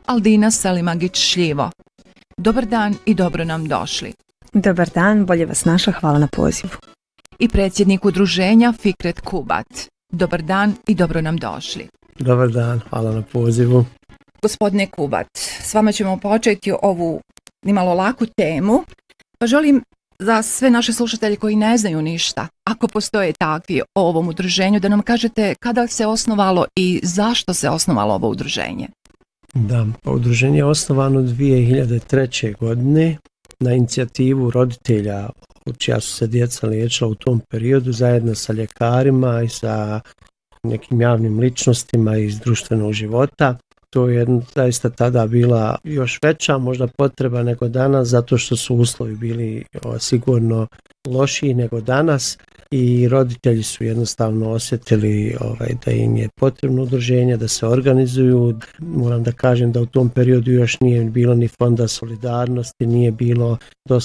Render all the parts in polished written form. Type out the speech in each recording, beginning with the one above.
Aldina Selimagić-Šljivo. Dobar dan i dobro nam došli. Dobar dan, bolje vas našla, hvala na pozivu. I predsjednik udruženja Fikret Kubat. Dobar dan i dobro nam došli. Dobar dan, hvala na pozivu. Gospodine Kubat, s vama ćemo početi ovu nimalo laku temu, pa želim za sve naše slušatelje koji ne znaju ništa, ako postoje takvi o ovom udruženju, da nam kažete kada se osnovalo i zašto se osnovalo ovo udruženje. Da, udruženje je osnovano 2003. godine na inicijativu roditelja čija su se djeca liječila u tom periodu zajedno sa ljekarima i sa nekim javnim ličnostima iz društvenog života. To je zaista tada bila još veća možda potreba nego danas, zato što su uslovi bili sigurno lošiji nego danas i roditelji su jednostavno osjetili da im je potrebno udruženje, da se organizuju. Moram da kažem da u tom periodu još nije bilo ni fonda solidarnosti, nije bilo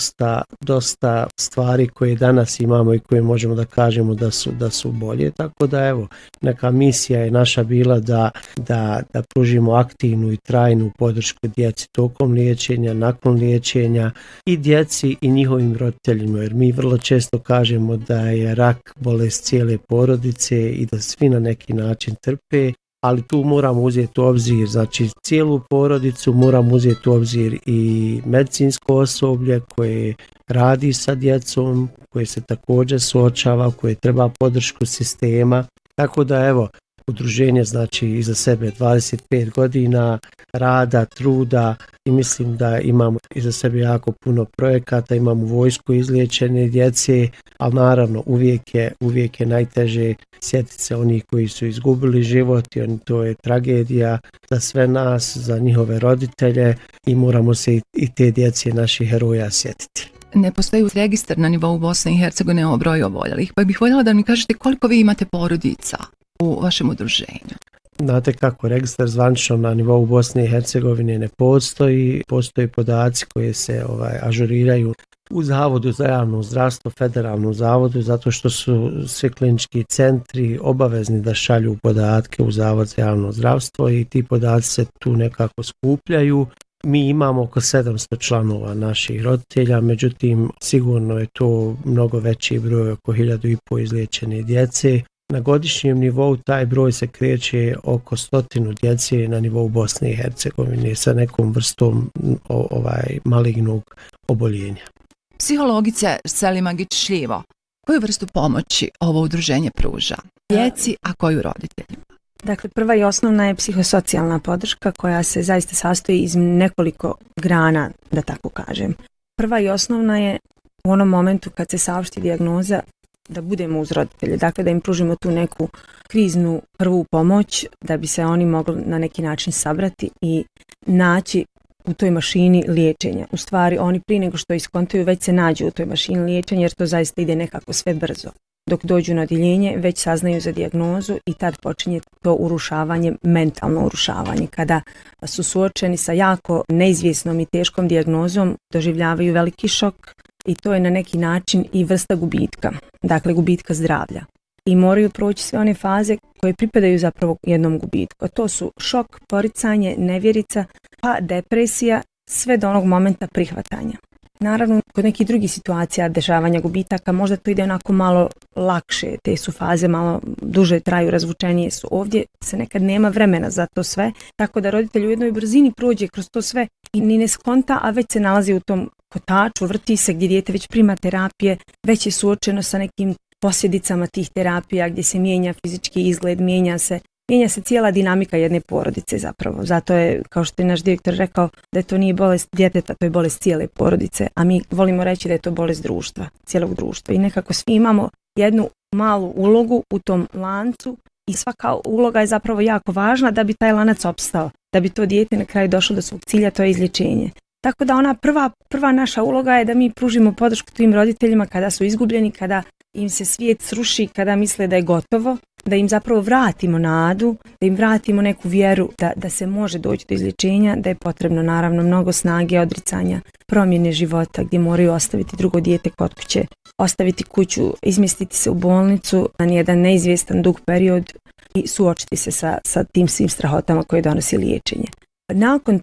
dosta stvari koje danas imamo i koje možemo da kažemo da su bolje. Tako da evo, neka misija je naša bila da pružimo aktivnu i trajnu podršku djeci tokom liječenja, nakon liječenja i djeci i njihovim roditeljima, jer mi vrlo često kažemo da je rak bolest cijele porodice i da svi na neki način trpe, ali tu moramo uzeti u obzir znači cijelu porodicu, moramo uzeti u obzir i medicinsko osoblje koje radi sa djecom, koje se također suočava, koje treba podršku sistema. Tako da evo, udruženje znači iza sebe 25 godina rada, truda i mislim da imamo iza sebe jako puno projekata, imamo vojsku izliječene djece, ali naravno uvijek je najteže sjetiti se onih koji su izgubili život i to je tragedija za sve nas, za njihove roditelje i moramo se i te djece naših heroja sjetiti. Ne postoji registar na nivou Bosne i Hercegovine o broju oboljelih, pa bih voljela da mi kažete koliko vi imate porodica u vašem udruženju. Znate kako, registar zvanično na nivou Bosne i Hercegovine ne postoji. Postoje podaci koje se ažuriraju u Zavodu za javno zdravstvo, federalnom zavodu, zato što su svi klinički centri obavezni da šalju podatke u Zavod za javno zdravstvo i ti podaci se tu nekako skupljaju. Mi imamo oko 700 članova naših roditelja, međutim sigurno je to mnogo veći broj, oko 1500 izliječene djece. Na godišnjem nivou taj broj se kreće oko 100 djece na nivou Bosne i Hercegovine sa nekom vrstom malignog oboljenja. Psihologice Selimagić-Šljivo, koju vrstu pomoći ovo udruženje pruža djeci, a koju roditeljima? Dakle, prva i osnovna je psihosocijalna podrška koja se zaista sastoji iz nekoliko grana, da tako kažem. Prva i osnovna je u onom momentu kad se saopšti dijagnoza da budemo uz roditelje, dakle da im pružimo tu neku kriznu prvu pomoć da bi se oni mogli na neki način sabrati i naći u toj mašini liječenja. U stvari oni prije nego što iskontaju već se nađu u toj mašini liječenja jer to zaista ide nekako sve brzo. Dok dođu na odjeljenje već saznaju za dijagnozu i tad počinje to urušavanje, mentalno urušavanje. Kada su suočeni sa jako neizvjesnom i teškom dijagnozom doživljavaju veliki šok i to je na neki način i vrsta gubitka, dakle gubitka zdravlja. I moraju proći sve one faze koje pripadaju zapravo jednom gubitku. A to su šok, poricanje, nevjerica, pa depresija, sve do onog momenta prihvatanja. Naravno, kod nekih drugih situacija dešavanja gubitaka možda to ide onako malo lakše, te su faze malo duže traju, razvučenije su. Ovdje se nekad nema vremena za to sve, tako da roditelj u jednoj brzini prođe kroz to sve i ni ne skonta, a već se nalazi u tom kotaču, vrti se gdje dijete već prima terapije, već je suočeno sa nekim posljedicama tih terapija gdje se mijenja fizički izgled, mijenja se cijela dinamika jedne porodice zapravo. Zato je, kao što je naš direktor rekao, da to nije bolest djeteta, to je bolest cijele porodice, a mi volimo reći da je to bolest društva, cijelog društva. I nekako svi imamo jednu malu ulogu u tom lancu i svaka uloga je zapravo jako važna da bi taj lanac opstao, da bi to dijete na kraju došlo do svog cilja, to je izlječenje. Tako da ona prva naša uloga je da mi pružimo podršku tim roditeljima kada su izgubljeni, kada im se svijet sruši, kada misle da je gotovo, da im zapravo vratimo nadu, da im vratimo neku vjeru da se može doći do izlječenja, da je potrebno naravno mnogo snage, odricanja, promjene života gdje moraju ostaviti drugo dijete kod kuće, ostaviti kuću, izmjestiti se u bolnicu na jedan neizvjestan dug period i suočiti se sa tim svim strahotama koje donosi liječenje. Nakon